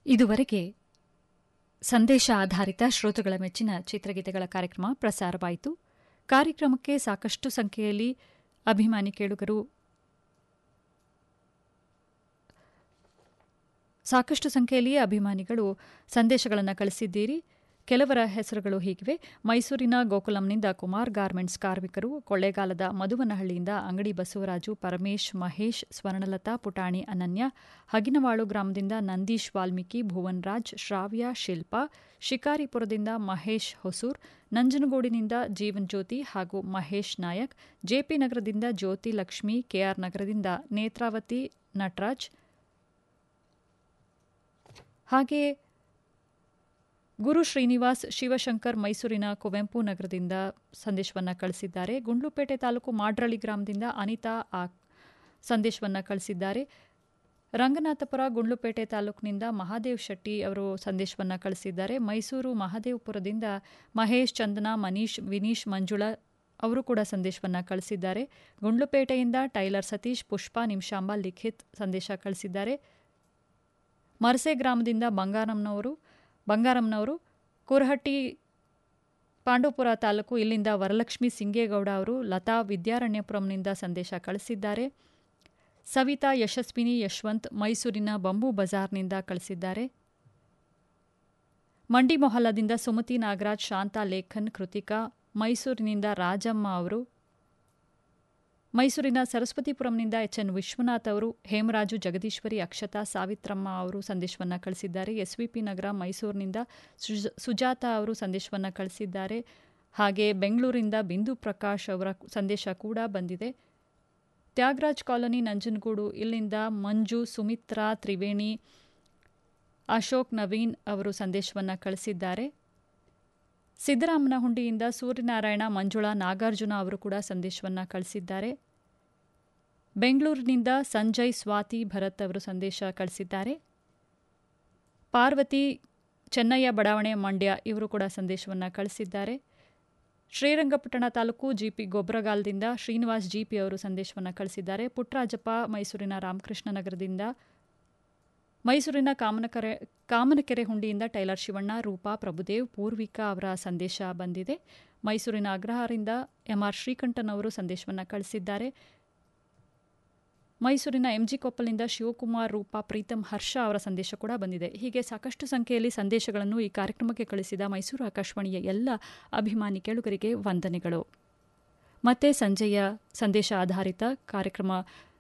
ಇದುವರೆಗೆ ಸಂದೇಶ ಆಧಾರಿತ ಶ್ರೋತೃಗಳ ಮೆಚ್ಚಿನ ಚಿತ್ರಗೀತೆಗಳ ಕಾರ್ಯಕ್ರಮ ಪ್ರಸಾರವಾಯಿತು. ಕಾರ್ಯಕ್ರಮಕ್ಕೆ ಸಾಕಷ್ಟು ಸಂಖ್ಯೆಯಲ್ಲಿ ಅಭಿಮಾನಿಗಳು ಸಂದೇಶಗಳನ್ನು ಕಳಿಸಿದ್ದೀರಿ. ಕೆಲವರ ಹೆಸರುಗಳು ಹೀಗಿವೆ. ಮೈಸೂರಿನ ಗೋಕುಲಂನಿಂದ ಕುಮಾರ್ ಗಾರ್ಮೆಂಟ್ಸ್ ಕಾರ್ಮಿಕರು, ಕೊಳ್ಳೇಗಾಲದ ಮಧುವನಹಳ್ಳಿಯಿಂದ ಅಂಗಡಿ ಬಸವರಾಜು, ಪರಮೇಶ್, ಮಹೇಶ್, ಸ್ವರ್ಣಲತಾ, ಪುಟಾಣಿ, ಅನನ್ಯ, ಹಗಿನವಾಳು ಗ್ರಾಮದಿಂದ ನಂದೀಶ್ ವಾಲ್ಮೀಕಿ, ಭುವನ್ ರಾಜ್, ಶ್ರಾವ್ಯ, ಶಿಲ್ಪಾ, ಶಿಕಾರಿಪುರದಿಂದ ಮಹೇಶ್ ಹೊಸೂರ್, ನಂಜನಗೂಡಿನಿಂದ ಜೀವನ್ ಜ್ಯೋತಿ ಹಾಗೂ ಮಹೇಶ್ ನಾಯಕ್, ಜೆಪಿ ನಗರದಿಂದ ಜ್ಯೋತಿ ಲಕ್ಷ್ಮಿ, ಕೆಆರ್ ನಗರದಿಂದ ನೇತ್ರಾವತಿ ನಟರಾಜ್, ಹಾಗೆಯೇ ಗುರು ಶ್ರೀನಿವಾಸ್, ಶಿವಶಂಕರ್ ಮೈಸೂರಿನ ಕುವೆಂಪು ನಗರದಿಂದ ಸಂದೇಶವನ್ನು ಕಳಿಸಿದ್ದಾರೆ. ಗುಂಡ್ಲುಪೇಟೆ ತಾಲೂಕು ಮಾಡ್ರಳ್ಳಿ ಗ್ರಾಮದಿಂದ ಅನಿತಾ ಸಂದೇಶವನ್ನು ಕಳಿಸಿದ್ದಾರೆ. ರಂಗನಾಥಪುರ ಗುಂಡ್ಲುಪೇಟೆ ತಾಲೂಕಿನಿಂದ ಮಹಾದೇವ್ ಶೆಟ್ಟಿ ಅವರು ಸಂದೇಶವನ್ನು ಕಳಿಸಿದ್ದಾರೆ. ಮೈಸೂರು ಮಹಾದೇವಪುರದಿಂದ ಮಹೇಶ್, ಚಂದನಾ, ಮನೀಶ್, ವಿನೀಶ್, ಮಂಜುಳಾ ಅವರು ಕೂಡ ಸಂದೇಶವನ್ನು ಕಳಿಸಿದ್ದಾರೆ. ಗುಂಡ್ಲುಪೇಟೆಯಿಂದ ಟೈಲರ್ ಸತೀಶ್, ಪುಷ್ಪ, ನಿಮಿಷಾಂಬ, ಲಿಖಿತ್ ಸಂದೇಶ ಕಳಿಸಿದ್ದಾರೆ. ಮರಸೆ ಗ್ರಾಮದಿಂದ ಬಂಗಾರಮ್ನವರು, ಕುರಹಟ್ಟಿ ಪಾಂಡವಪುರ ತಾಲೂಕು ಇಲ್ಲಿಂದ ವರಲಕ್ಷ್ಮಿ ಸಿಂಗೇಗೌಡ ಅವರು, ಲತಾ ವಿದ್ಯಾರಣ್ಯಪುರಂನಿಂದ ಸಂದೇಶ ಕಳಿಸಿದ್ದಾರೆ. ಸವಿತಾ, ಯಶಸ್ವಿನಿ, ಯಶವಂತ್ ಮೈಸೂರಿನ ಬಂಬೂ ಬಜಾರ್ನಿಂದ ಕಳಿಸಿದ್ದಾರೆ. ಮಂಡಿ ಮೊಹಲ್ಲಾದಿಂದ ಸುಮತಿ, ನಾಗರಾಜ್, ಶಾಂತಾ, ಲೇಖನ್, ಕೃತಿಕಾ, ಮೈಸೂರಿನಿಂದ ರಾಜಮ್ಮ ಅವರು, ಮೈಸೂರಿನ ಸರಸ್ವತಿಪುರಂನಿಂದ ಎಚ್ಎನ್ ವಿಶ್ವನಾಥ್ ಅವರು, ಹೇಮರಾಜು, ಜಗದೀಶ್ವರಿ, ಅಕ್ಷತಾ, ಸಾವಿತ್ರಮ್ಮ ಅವರು ಸಂದೇಶವನ್ನು ಕಳಿಸಿದ್ದಾರೆ. ಎಸ್ವಿಪಿ ನಗರ ಮೈಸೂರಿನಿಂದ ಸುಜಾತ ಅವರು ಸಂದೇಶವನ್ನು ಕಳಿಸಿದ್ದಾರೆ. ಹಾಗೆ ಬೆಂಗಳೂರಿಂದ ಬಿಂದು ಪ್ರಕಾಶ್ ಅವರ ಸಂದೇಶ ಕೂಡ ಬಂದಿದೆ. ತ್ಯಾಗರಾಜ್ ಕಾಲೋನಿ ನಂಜನಗೂಡು ಇಲ್ಲಿಂದ ಮಂಜು, ಸುಮಿತ್ರಾ, ತ್ರಿವೇಣಿ, ಅಶೋಕ್, ನವೀನ್ ಅವರು ಸಂದೇಶವನ್ನು ಕಳಿಸಿದ್ದಾರೆ. ಸಿದ್ದರಾಮನಹುಂಡಿಯಿಂದ ಸೂರ್ಯನಾರಾಯಣ, ಮಂಜುಳಾ, ನಾಗಾರ್ಜುನ ಅವರು ಕೂಡ ಸಂದೇಶವನ್ನು ಕಳಿಸಿದ್ದಾರೆ. ಬೆಂಗಳೂರಿನಿಂದ ಸಂಜಯ್, ಸ್ವಾತಿ, ಭರತ್ ಅವರು ಸಂದೇಶ ಕಳಿಸಿದ್ದಾರೆ. ಪಾರ್ವತಿ, ಚೆನ್ನಯ್ಯ ಬಡಾವಣೆ, ಮಂಡ್ಯ ಇವರು ಕೂಡ ಸಂದೇಶವನ್ನು ಕಳಿಸಿದ್ದಾರೆ. ಶ್ರೀರಂಗಪಟ್ಟಣ ತಾಲೂಕು ಜಿಪಿ ಗೊಬ್ರಗಾಲದಿಂದ ಶ್ರೀನಿವಾಸ್ ಜಿಪಿ ಅವರು ಸಂದೇಶವನ್ನು ಕಳಿಸಿದ್ದಾರೆ. ಪುಟ್ಟರಾಜಪ್ಪ ಮೈಸೂರಿನ ರಾಮಕೃಷ್ಣ ನಗರದಿಂದ, ಮೈಸೂರಿನ ಕಾಮನಕೆರೆ ಹುಂಡಿಯಿಂದ ಟೈಲರ್ ಶಿವಣ್ಣ, ರೂಪಾ, ಪ್ರಭುದೇವ್, ಪೂರ್ವಿಕಾ ಅವರ ಸಂದೇಶ ಬಂದಿದೆ. ಮೈಸೂರಿನ ಅಗ್ರಹಾರದಿಂದ ಎಂಆರ್ ಶ್ರೀಕಂಠನ್ ಅವರು ಸಂದೇಶವನ್ನು ಕಳಿಸಿದ್ದಾರೆ. ಮೈಸೂರಿನ ಎಂಜಿ ಕೊಪ್ಪಲ್ನಿಂದ ಶಿವಕುಮಾರ್, ರೂಪಾ, ಪ್ರೀತಮ್, ಹರ್ಷ ಅವರ ಸಂದೇಶ ಕೂಡ ಬಂದಿದೆ. ಹೀಗೆ ಸಾಕಷ್ಟು ಸಂಖ್ಯೆಯಲ್ಲಿ ಸಂದೇಶಗಳನ್ನು ಈ ಕಾರ್ಯಕ್ರಮಕ್ಕೆ ಕಳಿಸಿದ ಮೈಸೂರು ಆಕಾಶವಾಣಿಯ ಎಲ್ಲ ಅಭಿಮಾನಿ ಕೇಳುಗರಿಗೆ ವಂದನೆಗಳು. ಮತ್ತೆ ಸಂಜೆಯ ಸಂದೇಶ ಆಧಾರಿತ ಕಾರ್ಯಕ್ರಮ